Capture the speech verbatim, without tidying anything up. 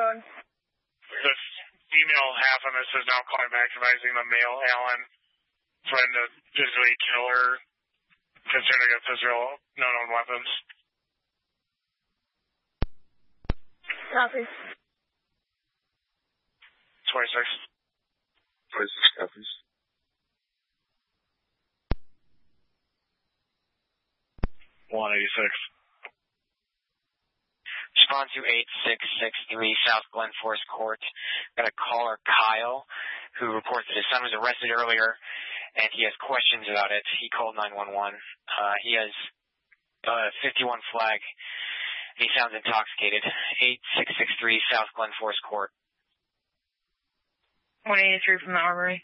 phone. The female half of this is now calling back advising the male Alan threatened to physically kill her, considering a physical no-known weapons. Copy. twenty-six. twenty-six copies. one eighty-six. Respond to eight six six three South Glen Forest Court. Got a caller, Kyle, who reports that his son was arrested earlier, and he has questions about it. He called nine one one. Uh, he has a fifty-one flag. He sounds intoxicated. eight six six three South Glen Forest Court. one eighty-three from the Armory.